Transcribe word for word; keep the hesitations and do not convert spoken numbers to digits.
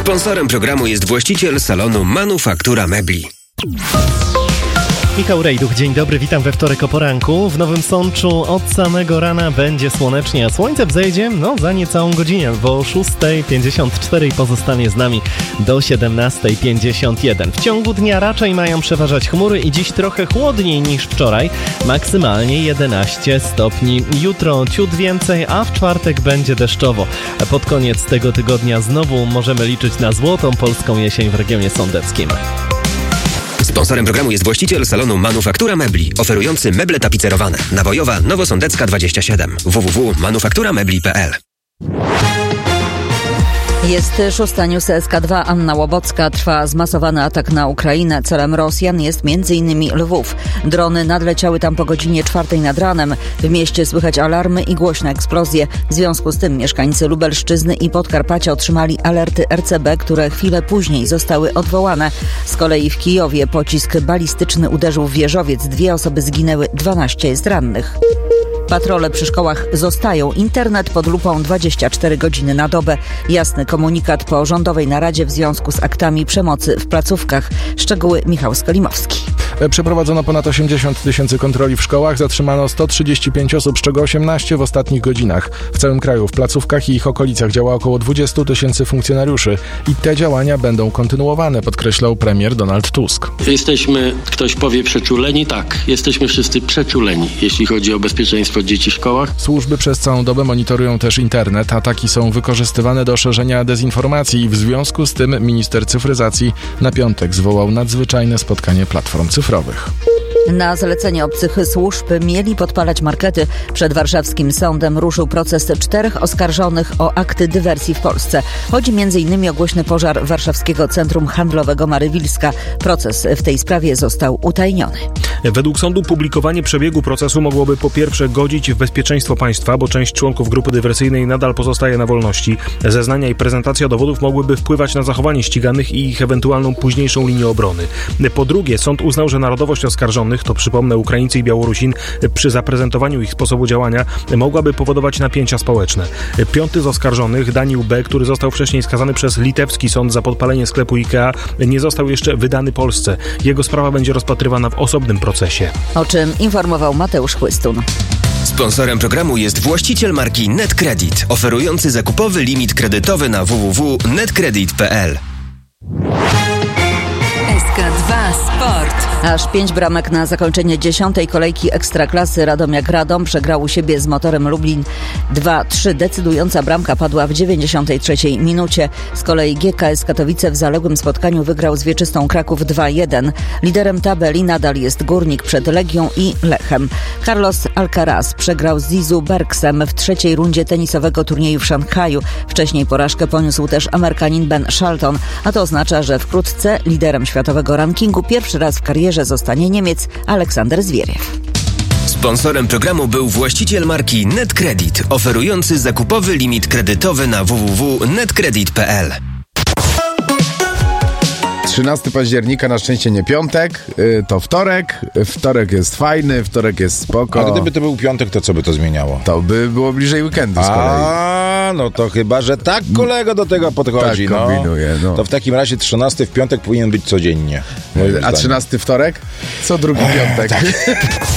Sponsorem programu jest właściciel salonu Manufaktura Mebli. Michał Rejduch, dzień dobry, witam we wtorek o poranku. W Nowym Sączu od samego rana będzie słonecznie, a słońce wzejdzie no za niecałą godzinę, bo o szósta pięćdziesiąt cztery pozostanie z nami do siedemnasta pięćdziesiąt jeden. W ciągu dnia raczej mają przeważać chmury i dziś trochę chłodniej niż wczoraj, maksymalnie jedenaście stopni. Jutro ciut więcej, a w czwartek będzie deszczowo. Pod koniec tego tygodnia znowu możemy liczyć na złotą polską jesień w regionie sądeckim. Sponsorem programu jest właściciel salonu Manufaktura Mebli, oferujący meble tapicerowane. Nawojowa, Nowosądecka dwadzieścia siedem. w w w kropka manufaktura mebli kropka p l. Jest szósta News S K dwa, Anna Łobocka. Trwa zmasowany atak na Ukrainę. Celem Rosjan jest m.in. Lwów. Drony nadleciały tam po godzinie czwartej nad ranem. W mieście słychać alarmy i głośne eksplozje. W związku z tym mieszkańcy Lubelszczyzny i Podkarpacia otrzymali alerty R C B, które chwilę później zostały odwołane. Z kolei w Kijowie pocisk balistyczny uderzył w wieżowiec. Dwie osoby zginęły, dwanaście jest rannych. Patrole przy szkołach zostają. Internet pod lupą dwadzieścia cztery godziny na dobę. Jasny komunikat po rządowej naradzie w związku z aktami przemocy w placówkach. Szczegóły Michał Skolimowski. Przeprowadzono ponad osiemdziesiąt tysięcy kontroli w szkołach, zatrzymano sto trzydzieści pięć osób, z czego osiemnaście w ostatnich godzinach. W całym kraju w placówkach i ich okolicach działa około dwadzieścia tysięcy funkcjonariuszy i te działania będą kontynuowane, podkreślał premier Donald Tusk. Jesteśmy, ktoś powie, przeczuleni? Tak, jesteśmy wszyscy przeczuleni, jeśli chodzi o bezpieczeństwo dzieci w szkołach. Służby przez całą dobę monitorują też internet. Ataki są wykorzystywane do szerzenia dezinformacji i w związku z tym minister cyfryzacji na piątek zwołał nadzwyczajne spotkanie platform cyfrowych. Na zalecenie obcych służb mieli podpalać markety. Przed warszawskim sądem ruszył proces czterech oskarżonych o akty dywersji w Polsce. Chodzi m.in. o głośny pożar warszawskiego centrum handlowego Marywilska. Proces w tej sprawie został utajniony. Według sądu publikowanie przebiegu procesu mogłoby po pierwsze godzić w bezpieczeństwo państwa, bo część członków grupy dywersyjnej nadal pozostaje na wolności. Zeznania i prezentacja dowodów mogłyby wpływać na zachowanie ściganych i ich ewentualną późniejszą linię obrony. Po drugie, sąd uznał, że narodowość oskarżonych, to przypomnę Ukraińcy i Białorusin, przy zaprezentowaniu ich sposobu działania mogłaby powodować napięcia społeczne. Piąty z oskarżonych, Daniel B., który został wcześniej skazany przez litewski sąd za podpalenie sklepu IKEA, nie został jeszcze wydany Polsce. Jego sprawa będzie rozpatrywana w osobnym procesie. O czym informował Mateusz Chłystun. Sponsorem programu jest właściciel marki NetCredit, oferujący zakupowy limit kredytowy na w w w kropka netcredit kropka p l. S K dwa Sport. Aż pięć bramek na zakończenie dziesiątej kolejki Ekstraklasy. Radomiak Radom przegrał u siebie z Motorem Lublin dwa trzy. Decydująca bramka padła w dziewięćdziesiątej trzeciej minucie. Z kolei G K S Katowice w zaległym spotkaniu wygrał z Wieczystą Kraków dwa jeden. Liderem tabeli nadal jest Górnik przed Legią i Lechem. Carlos Alcaraz przegrał z Zizu Bergsem w trzeciej rundzie tenisowego turnieju w Szanghaju. Wcześniej porażkę poniósł też Amerykanin Ben Shelton, a to oznacza, że wkrótce liderem światowego rankingu pierwszy raz w karierze zostanie Niemiec Aleksander Zwieriew. Sponsorem programu był właściciel marki NetCredit, oferujący zakupowy limit kredytowy na w w w kropka netcredit kropka p l. trzynastego października, na szczęście nie piątek, to wtorek. Wtorek jest fajny, wtorek jest spoko. A gdyby to był piątek, to co by to zmieniało? To by było bliżej weekendu z kolei. A, no to chyba, że tak kolego do tego podchodzi. Tak kombinuje, no. To w takim razie trzynasty w piątek powinien być codziennie. A trzynasty wtorek? Co drugi piątek.